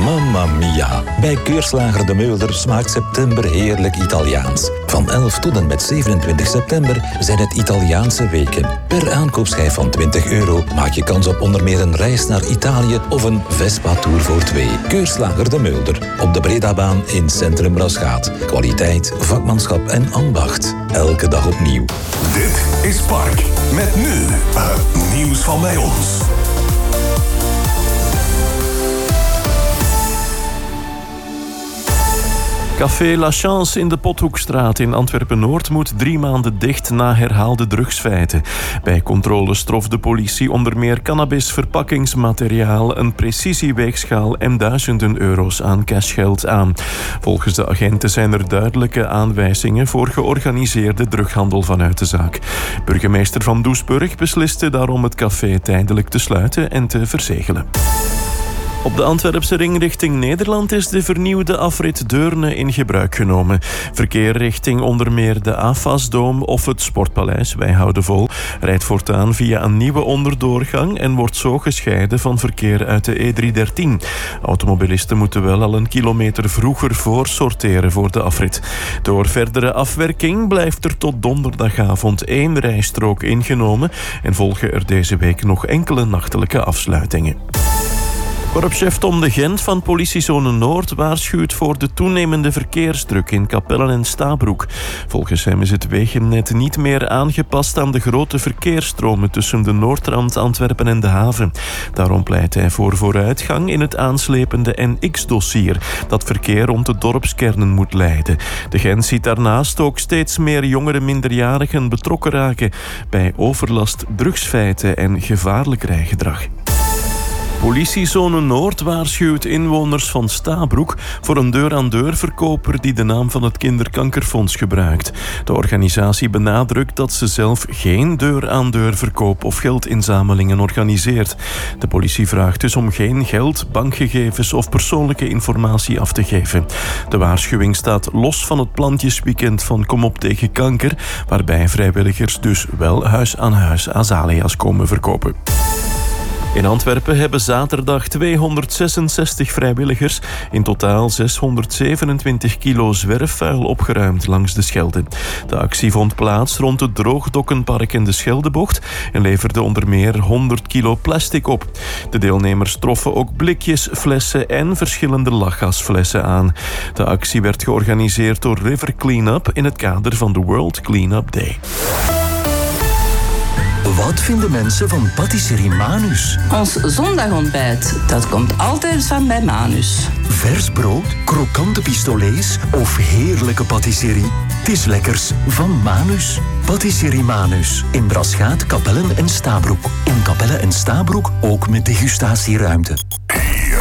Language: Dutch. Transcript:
Mamma mia. Bij Keurslager De Meulder smaakt september heerlijk Italiaans. Van 11 tot en met 27 september zijn het Italiaanse weken. Per aankoopschijf van €20 maak je kans op onder meer een reis naar Italië of een Vespa-tour voor 2. Keurslager De Meulder. Op de Bredabaan in Centrum Rasgaat. Kwaliteit, vakmanschap en ambacht. Elke dag opnieuw. Dit is Park. Met nu het nieuws van bij ons. Café La Chance in de Pothoekstraat in Antwerpen-Noord moet 3 maanden dicht na herhaalde drugsfeiten. Bij controles trof de politie onder meer cannabis, verpakkingsmateriaal, een precisieweegschaal en duizenden euro's aan cashgeld aan. Volgens de agenten zijn er duidelijke aanwijzingen voor georganiseerde drughandel vanuit de zaak. Burgemeester van Doesburg besliste daarom het café tijdelijk te sluiten en te verzegelen. Op de Antwerpse ring richting Nederland is de vernieuwde afrit Deurne in gebruik genomen. Verkeer richting onder meer de AFAS-doom of het Sportpaleis, wij houden vol, rijdt voortaan via een nieuwe onderdoorgang en wordt zo gescheiden van verkeer uit de E313. Automobilisten moeten wel al een kilometer vroeger voorsorteren voor de afrit. Door verdere afwerking blijft er tot donderdagavond 1 rijstrook ingenomen en volgen er deze week nog enkele nachtelijke afsluitingen. Korpschef Tom de Gent van Politiezone Noord waarschuwt voor de toenemende verkeersdruk in Capelle en Stabroek. Volgens hem is het wegennet niet meer aangepast aan de grote verkeersstromen tussen de Noordrand, Antwerpen en de haven. Daarom pleit hij voor vooruitgang in het aanslepende NX-dossier dat verkeer rond de dorpskernen moet leiden. De Gent ziet daarnaast ook steeds meer jongere minderjarigen betrokken raken bij overlast, drugsfeiten en gevaarlijk rijgedrag. Politiezone Noord waarschuwt inwoners van Stabroek voor een deur-aan-deur verkoper die de naam van het Kinderkankerfonds gebruikt. De organisatie benadrukt dat ze zelf geen deur-aan-deur verkoop of geldinzamelingen organiseert. De politie vraagt dus om geen geld, bankgegevens of persoonlijke informatie af te geven. De waarschuwing staat los van het plantjesweekend van Kom op tegen kanker, waarbij vrijwilligers dus wel huis aan huis azalea's komen verkopen. In Antwerpen hebben zaterdag 266 vrijwilligers in totaal 627 kilo zwerfvuil opgeruimd langs de Schelde. De actie vond plaats rond het Droogdokkenpark in de Scheldebocht en leverde onder meer 100 kilo plastic op. De deelnemers troffen ook blikjes, flessen en verschillende lachgasflessen aan. De actie werd georganiseerd door River Cleanup in het kader van de World Cleanup Day. Wat vinden mensen van patisserie Manus? Ons zondagontbijt, dat komt altijd van bij Manus. Vers brood, krokante pistolets of heerlijke patisserie? Het is lekkers van Manus. Patisserie Manus. In Brasgaat, Capelle en Stabroek. In Capelle en Stabroek ook met degustatieruimte.